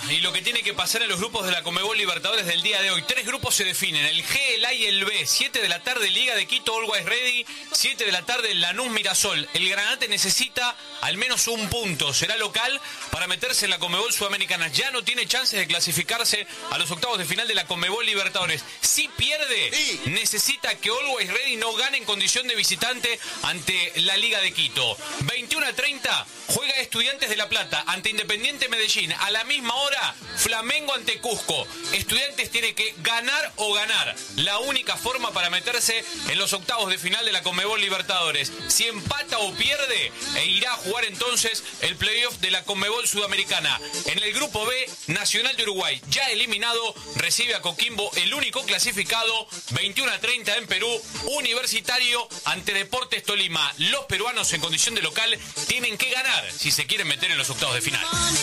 y lo que tiene que pasar en los grupos de la Conmebol Libertadores del día de hoy. 3 grupos se definen, el G, el A y el B. 7 de la tarde, Liga de Quito, Always Ready. 7 de la tarde, Lanús Mirasol. El Granate necesita al menos un punto. Será local para meterse en la Conmebol Sudamericana. Ya no tiene chances de clasificarse a los octavos de final de la Conmebol Libertadores. Si pierde, necesita que Always Ready no gane en condición de visitante ante la Liga de Quito. 21:30 juega Estudiantes de La Plata ante Independiente Medellín. A la misma hora, Flamengo ante Cusco. Estudiantes tiene que ganar o ganar. La única forma para meterse en los octavos de final de la Conmebol Libertadores. Si empata o pierde, irá a jugar entonces el playoff de la Conmebol Sudamericana. En el grupo B, Nacional de Uruguay, ya eliminado, recibe a Coquimbo, el único clasificado. 21:30 en Perú, Universitario ante Deportes Tolima. Los peruanos en condición de local tienen que ganar si se quieren meter en los octavos de final.